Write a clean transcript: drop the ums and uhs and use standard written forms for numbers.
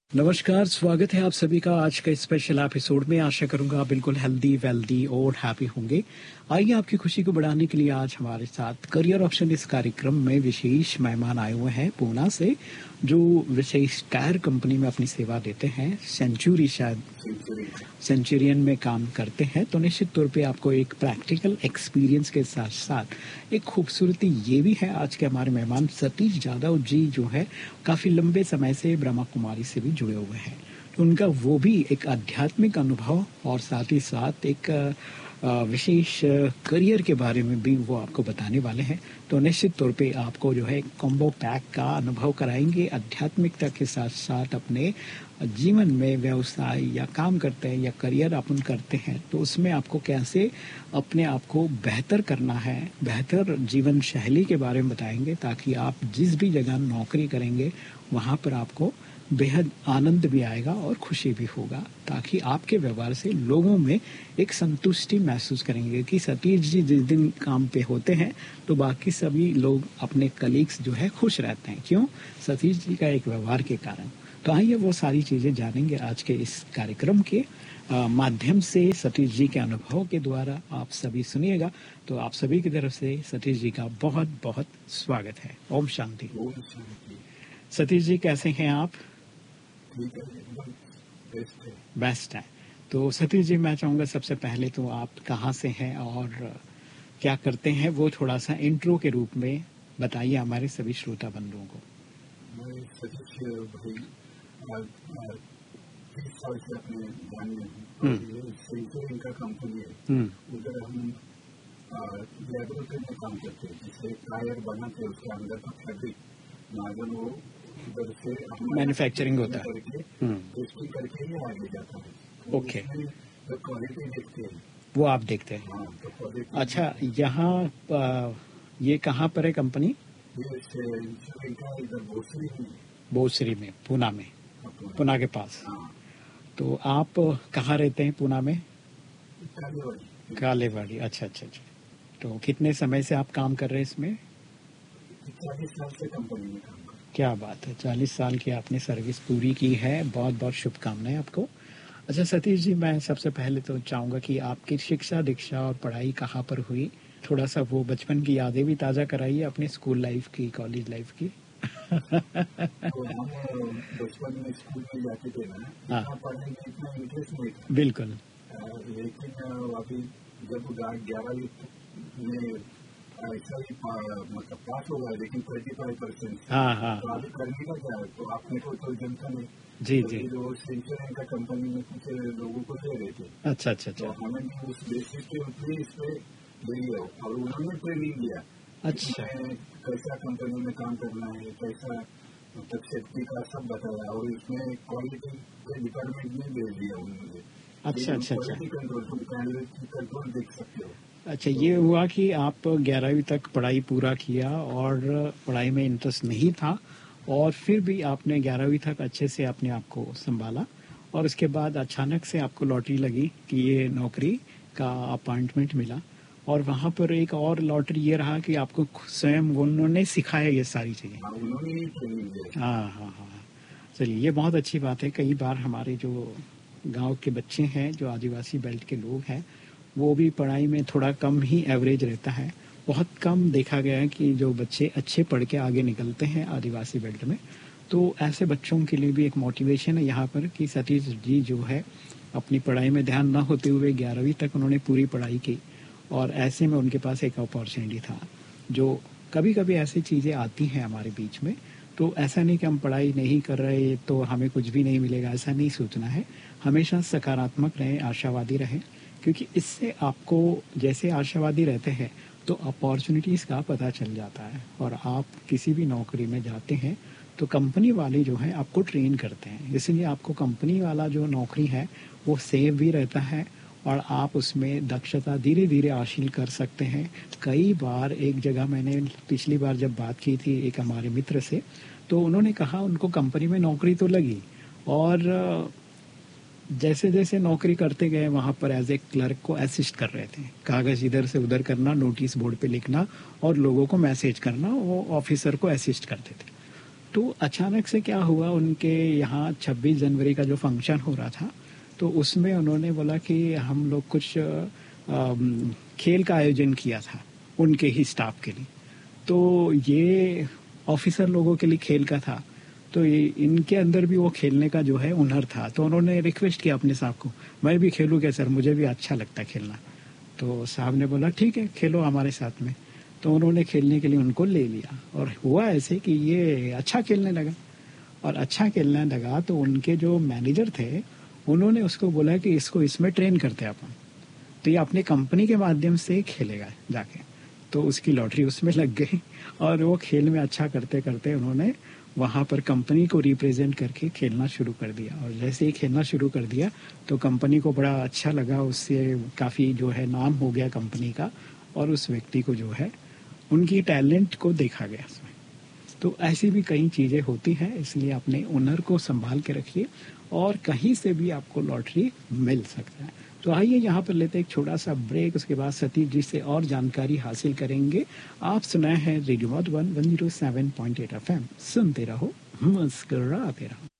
नमस्कार, स्वागत है आप सभी का आज के स्पेशल एपिसोड में। आशा करूंगा आप बिल्कुल हेल्दी, वेल्दी और हैप्पी होंगे। आइए आपकी खुशी को बढ़ाने के लिए आज हमारे साथ करियर ऑप्शन इस कार्यक्रम में विशेष मेहमान आए हुए हैं पूना से, जो विशेष टायर कंपनी में अपनी सेवा देते हैं। सेंचुरियन में काम करते हैं। तो निश्चित तौर पे आपको एक प्रैक्टिकल एक्सपीरियंस के साथ साथ एक खूबसूरती ये भी है। आज के हमारे मेहमान सतीश जाधव जी जो है काफ़ी लंबे समय से ब्रह्मा कुमारी से भी जुड़े हुए हैं। तो उनका वो भी एक आध्यात्मिक अनुभव और साथ ही साथ एक विशेष करियर के बारे में भी वो आपको बताने वाले हैं। तो निश्चित तौर पे आपको जो है कॉम्बो पैक का अनुभव कराएंगे। आध्यात्मिकता के साथ साथ अपने जीवन में व्यवसाय या काम करते हैं या करियर अपन करते हैं तो उसमें आपको कैसे अपने आप को बेहतर करना है, बेहतर जीवन शैली के बारे में बताएंगे, ताकि आप जिस भी जगह नौकरी करेंगे वहाँ पर आपको बेहद आनंद भी आएगा और खुशी भी होगा, ताकि आपके व्यवहार से लोगों में एक संतुष्टि महसूस करेंगे कि सतीश जी जिस दिन काम पे होते हैं तो बाकी सभी लोग अपने कलीग्स जो है खुश रहते हैं। क्यों? सतीश जी का एक व्यवहार के कारण। तो आइए वो सारी चीजें जानेंगे आज के इस कार्यक्रम के माध्यम से। सतीश जी के अनुभव के द्वारा आप सभी सुनिएगा। तो आप सभी की तरफ से सतीश जी का बहुत बहुत स्वागत है। ओम शांति। सतीश जी कैसे हैं आप? बेस्ट है। तो सतीश जी मैं चाहूंगा सबसे पहले तो आप कहाँ से हैं और क्या करते हैं वो थोड़ा सा इंट्रो के रूप में बताइए हमारे सभी श्रोता बंधुओं को। मैं सतीश भाई 30 साल से अपने ध्यान में हूँ। ये सेंचुरियन का कंपनी है। उधर हम लेबोरेटरी में काम करते हैं, जिससे टायर बनाते हैं, उसके अंदर का फैब्रिक मार्जन वो उधर से मैन्युफैक्चरिंग होता है, टेस्टिंग करके ही आगे जाता है। ओके, तो क्वालिटी देखते हैं, वो आप देखते हैं। हाँ, तो क्वालिटी। अच्छा, यहाँ ये कहाँ पर है कंपनी? ये सेंचुरियन का इधर बोसरी में, पूना में, पूना के पास। हाँ। तो आप कहाँ रहते हैं पूना में? कालेवाड़ी। अच्छा अच्छा अच्छा। तो कितने समय से आप काम कर रहे हैं इसमें? 40 साल से कंपनी में काम कर। क्या बात है, 40 साल की आपने सर्विस पूरी की है। बहुत बहुत शुभकामनाएं आपको। अच्छा सतीश जी, मैं सबसे पहले तो चाहूंगा कि आपकी शिक्षा दीक्षा और पढ़ाई कहाँ पर हुई? थोड़ा सा वो बचपन की यादें भी ताज़ा कराइए, अपने स्कूल लाइफ की, कॉलेज लाइफ की। तो हम बचपन में स्कूल में जाते थे ना, हाँ, पढ़ने में इतना इंटरेस्ट नहीं था। बिल्कुल। लेकिन अभी जब 11वीं में ऐसा ही मतलब पास हो गया, लेकिन 35%। हाँ हाँ, तो अभी करने का क्या है, तो आपने को तो जनता नहीं। जी तो जी। जो सेंचुरियन का कंपनी में कुछ लोगों को ले रहे थे, अच्छा अच्छा तो अच्छा हमें भी उस बेसिस पे इस पे ले लिया और उन्होंने ट्रेनिंग दिया। अच्छा कैसा कंपनी में काम करना है, कैसा मतलब सेफ्टी का सब बताया, और इसमें क्वालिटी के डिपार्टमेंट में भेज दिया उन्होंने। अच्छा अच्छा अच्छा। क्वालिटी कंट्रोल देख सकते हो। अच्छा, ये हुआ कि आप 11वीं तक पढ़ाई पूरा किया और पढ़ाई में इंटरेस्ट नहीं था, और फिर भी आपने 11वीं तक अच्छे से अपने आप को संभाला, और उसके बाद अचानक से आपको लॉटरी लगी कि ये नौकरी का अपॉइंटमेंट मिला, और वहाँ पर एक और लॉटरी ये रहा कि आपको स्वयं उन्होंने सिखाया ये सारी चीज़ें। हाँ, उन्होंने ही ट्रेनिंग दिया। हाँ हाँ हाँ। चलिए, ये बहुत अच्छी बात है। कई बार हमारे जो गांव के बच्चे हैं, जो आदिवासी बेल्ट के लोग हैं, वो भी पढ़ाई में थोड़ा कम ही एवरेज रहता है। बहुत कम देखा गया है कि जो बच्चे अच्छे पढ़ के आगे निकलते हैं आदिवासी बेल्ट में। तो ऐसे बच्चों के लिए भी एक मोटिवेशन है यहाँ पर कि सतीश जी जो है अपनी पढ़ाई में ध्यान न होते हुए 11वीं तक उन्होंने पूरी पढ़ाई की, और ऐसे में उनके पास एक अपॉर्चुनिटी था। जो कभी कभी ऐसी चीज़ें आती हैं हमारे बीच में, तो ऐसा नहीं कि हम पढ़ाई नहीं कर रहे तो हमें कुछ भी नहीं मिलेगा, ऐसा नहीं सोचना है। हमेशा सकारात्मक रहें, आशावादी रहें, क्योंकि इससे आपको जैसे आशावादी रहते हैं तो अपॉर्चुनिटीज़ का पता चल जाता है, और आप किसी भी नौकरी में जाते हैं तो कंपनी वाले जो हैं आपको ट्रेन करते हैं। इसलिए आपको कंपनी वाला जो नौकरी है वो सेफ भी रहता है, और आप उसमें दक्षता धीरे धीरे हासिल कर सकते हैं। कई बार एक जगह मैंने पिछली बार जब बात की थी एक हमारे मित्र से, तो उन्होंने कहा उनको कंपनी में नौकरी तो लगी, और जैसे जैसे नौकरी करते गए वहाँ पर एज ए क्लर्क को असिस्ट कर रहे थे, कागज़ इधर से उधर करना, नोटिस बोर्ड पे लिखना और लोगों को मैसेज करना, वो ऑफिसर को असिस्ट करते थे। तो अचानक से क्या हुआ, उनके यहाँ 26 जनवरी का जो फंक्शन हो रहा था, तो उसमें उन्होंने बोला कि हम लोग कुछ खेल का आयोजन किया था उनके ही स्टाफ के लिए। तो ये ऑफिसर लोगों के लिए खेल का था, तो ये इनके अंदर भी वो खेलने का जो है हुनर था। तो उन्होंने रिक्वेस्ट किया अपने साहब को, मैं भी खेलूँ क्या सर, मुझे भी अच्छा लगता है खेलना। तो साहब ने बोला ठीक है, खेलो हमारे साथ में। तो उन्होंने खेलने के लिए उनको ले लिया, और हुआ ऐसे कि ये अच्छा खेलने लगा। और अच्छा खेलने लगा तो उनके जो मैनेजर थे, उन्होंने उसको बोला कि इसको इसमें ट्रेन करते हैं अपन, तो ये अपने कंपनी के माध्यम से खेलेगा जाके। तो उसकी लॉटरी उसमें लग गई, और वो खेल में अच्छा करते करते उन्होंने वहाँ पर कंपनी को रिप्रेजेंट करके खेलना शुरू कर दिया। और जैसे ही खेलना शुरू कर दिया तो कंपनी को बड़ा अच्छा लगा, उससे काफ़ी जो है नाम हो गया कंपनी का, और उस व्यक्ति को जो है उनकी टैलेंट को देखा गया उसमें। तो ऐसी भी कई चीज़ें होती हैं, इसलिए अपने हुनर को संभाल के रखिए, और कहीं से भी आपको लॉटरी मिल सकता है। तो आइए यहाँ पर लेते एक छोटा सा ब्रेक, उसके बाद सतीश जी से और जानकारी हासिल करेंगे। आप सुनाए हैं रेडियो मधुबन 107.8 FM, सुनते रहो, मुस्कुराते रहो।